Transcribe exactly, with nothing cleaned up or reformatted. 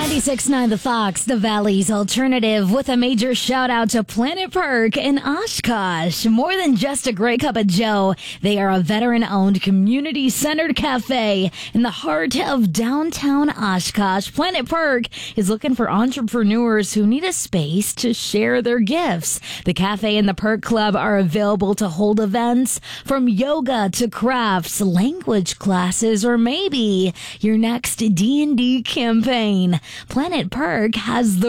ninety-six point nine The Fox, the Valley's alternative, with a major shout out to Planet Perk in Oshkosh. More than just a great cup of joe, they are a veteran-owned, community-centered cafe in the heart of downtown Oshkosh. Planet Perk is looking for entrepreneurs who need a space to share their gifts. The cafe and the Perk Club are available to hold events from yoga to crafts, language classes, or maybe your next D and D campaign. Planet Perk has the